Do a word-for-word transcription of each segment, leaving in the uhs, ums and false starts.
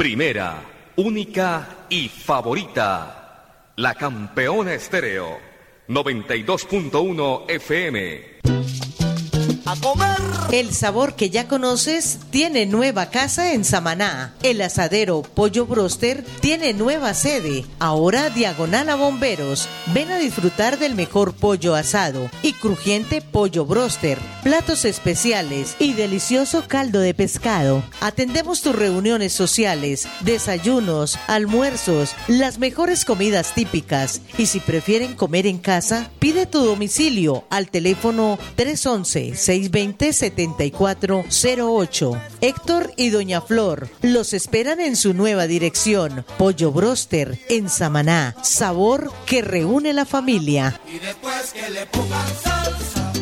Primera, única y favorita. La Campeona Estéreo. noventa y dos punto uno F M. ¡A comer! El sabor que ya conoces tiene nueva casa en Samaná. El asadero Pollo Broster tiene nueva sede, ahora diagonal a Bomberos. Ven a disfrutar del mejor pollo asado y crujiente Pollo Broster, platos especiales y delicioso caldo de pescado. Atendemos tus reuniones sociales, desayunos, almuerzos, las mejores comidas típicas. Y si prefieren comer en casa, pide tu domicilio al teléfono tres once, seiscientos veinte, setenta y cuatro cero ocho. Héctor y Doña Flor los esperan en su nueva dirección. Pollo Broster en Samaná. Sabor que reúne la familia. Y después que le pongan salsa.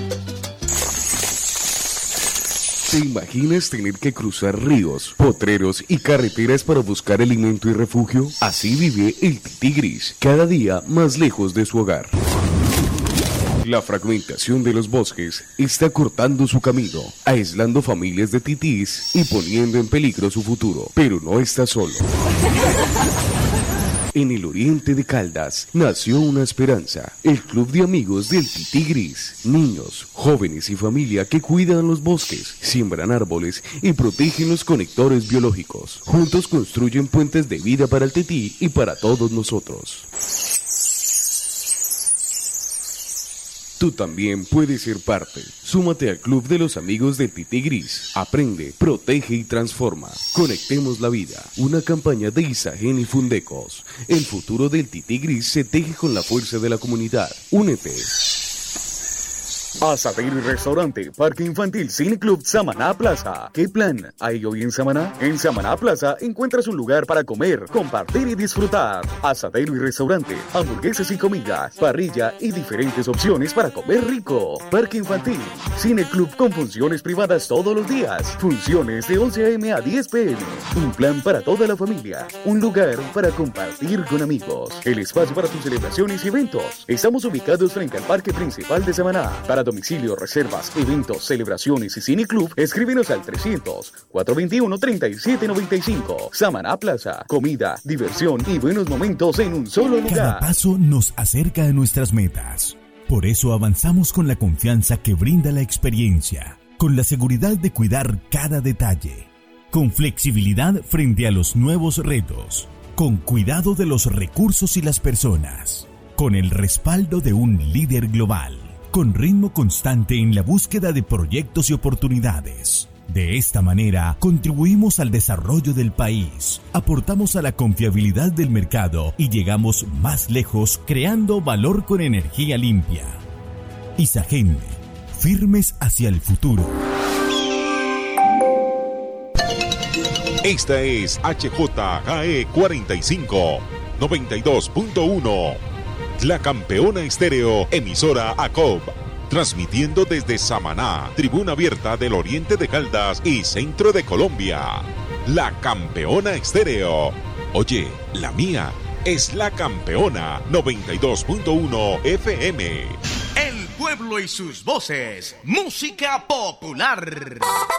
¿Te imaginas tener que cruzar ríos, potreros y carreteras para buscar alimento y refugio? Así vive el tití gris, cada día más lejos de su hogar. La fragmentación de los bosques está cortando su camino, aislando familias de titís y poniendo en peligro su futuro. Pero no está solo. En el oriente de Caldas nació una esperanza, el club de amigos del tití gris. Niños, jóvenes y familia que cuidan los bosques, siembran árboles y protegen los conectores biológicos. Juntos construyen puentes de vida para el tití y para todos nosotros. Tú también puedes ser parte. Súmate al Club de los Amigos del Tití Gris. Aprende, protege y transforma. Conectemos la vida. Una campaña de Isagen y Fundecos. El futuro del Tití Gris se teje con la fuerza de la comunidad. Únete. Asadero y restaurante, Parque Infantil Cine Club Samaná Plaza. ¿Qué plan hay hoy en Samaná? En Samaná Plaza encuentras un lugar para comer, compartir y disfrutar. Asadero y restaurante, hamburguesas y comidas, parrilla y diferentes opciones para comer rico. Parque Infantil Cine Club con funciones privadas todos los días. Funciones de once a eme a diez pe eme. Un plan para toda la familia. Un lugar para compartir con amigos. El espacio para tus celebraciones y eventos. Estamos ubicados frente al Parque Principal de Samaná. Para domicilio, reservas, eventos, celebraciones y cine club, escríbenos al trescientos, cuatrocientos veintiuno, treinta y siete noventa y cinco. Samaná Plaza, comida, diversión y buenos momentos en un solo lugar. Cada paso nos acerca a nuestras metas. Por eso avanzamos con la confianza que brinda la experiencia, con la seguridad de cuidar cada detalle, con flexibilidad frente a los nuevos retos, con cuidado de los recursos y las personas, con el respaldo de un líder global, con ritmo constante en la búsqueda de proyectos y oportunidades. De esta manera, contribuimos al desarrollo del país, aportamos a la confiabilidad del mercado y llegamos más lejos creando valor con energía limpia. Isagen, firmes hacia el futuro. Esta es H J K E cuarenta y cinco, noventa y dos punto uno. La Campeona Estéreo, emisora A C O B, transmitiendo desde Samaná, tribuna abierta del oriente de Caldas y centro de Colombia. La Campeona Estéreo. Oye, la mía es La Campeona, noventa y dos punto uno F M. El pueblo y sus voces. Música popular.